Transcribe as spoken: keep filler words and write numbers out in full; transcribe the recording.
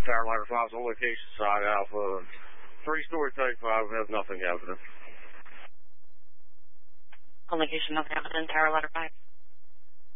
Tower Ladder five is on location side Alpha. Three-story take five, we have nothing happening. On location, nothing happening, Tower Ladder five.